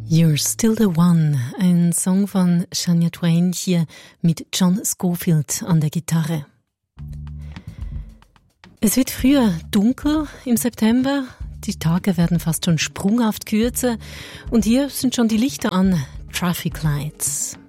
You're Still the One, ein Song von Shania Twain hier mit John Scofield an der Gitarre. Es wird früher dunkel im September, die Tage werden fast schon sprunghaft kürzer und hier sind schon die Lichter an, Traffic Lights.